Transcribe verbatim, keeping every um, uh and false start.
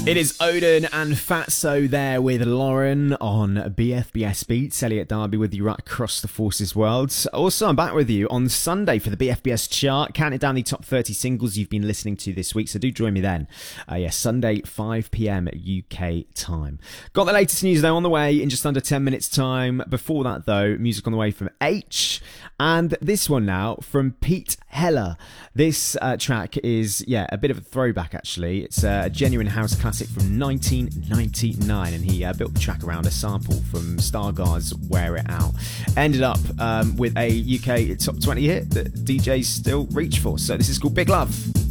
It is Odin and Fatso there with Lauren on B F B S Beats. Elliot Darby with you right across the Forces world. Also, I'm back with you on Sunday for the B F B S chart, counting down the top thirty singles you've been listening to this week, so do join me then. Uh, yes, Sunday, five p.m. U K time. Got the latest news, though, on the way in just under ten minutes' time. Before that, though, music on the way from H, and this one now from Pete Heller. This uh, track is, yeah, a bit of a throwback, actually. It's a genuine house classic from nineteen ninety-nine, and he uh, built the track around a sample from Stargard's Wear It Out. Ended up um, with a U K top twenty hit that D Js still reach for. So this is called Big Love.